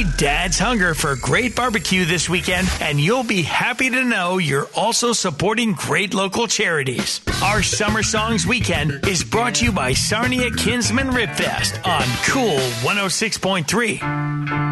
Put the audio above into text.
Feed Dad's hunger for great barbecue this weekend, and you'll be happy to know you're also supporting great local charities. Our Summer Songs Weekend is brought to you by Sarnia Kinsman Rib Fest on Cool 106.3.